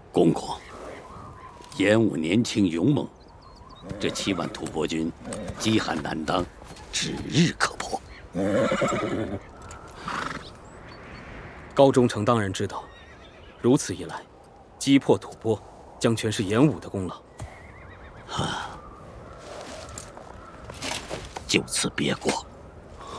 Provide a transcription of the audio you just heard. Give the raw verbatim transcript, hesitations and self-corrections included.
公公，演武年轻勇猛，这七万吐蕃军饥寒难当，指日可破。 高忠诚当然知道，如此一来，击破吐蕃将全是演武的功劳。 啊，就此别过。